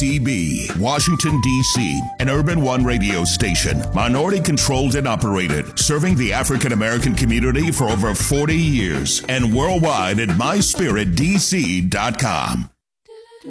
WDB, Washington, D.C., an Urban One radio station, minority-controlled and operated, serving the African-American community for over 40 years, and worldwide at myspiritdc.com.